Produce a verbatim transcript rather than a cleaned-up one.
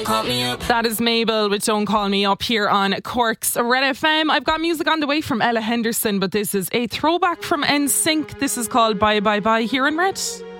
That is Mabel with Don't Call Me Up here on Cork's Red F M. I've got music on the way from Ella Henderson, but this is a throwback from N Sync. This is called Bye Bye Bye here in Red.